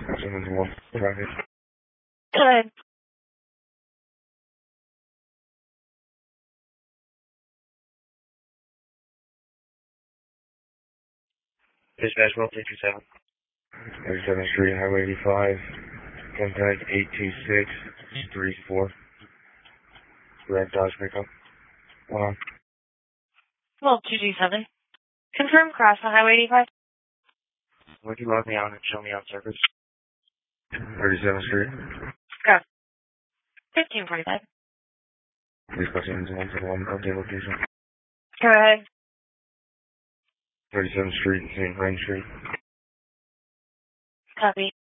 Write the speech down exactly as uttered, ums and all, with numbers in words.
Someone's one traffic. Good. Dispatch one three two seven. thirty-seventh Street, Highway eighty-five. Contact eight two six three four. Red Dodge pickup. Hold on. Well, two two seven. Confirm cross on Highway eighty-five. Would you log me out and show me on service? thirty-seventh Street. Go. fifteen forty-five. Please proceed to one to one update location. Go ahead. thirty-seventh Street, Saint Vrain Street. Copy.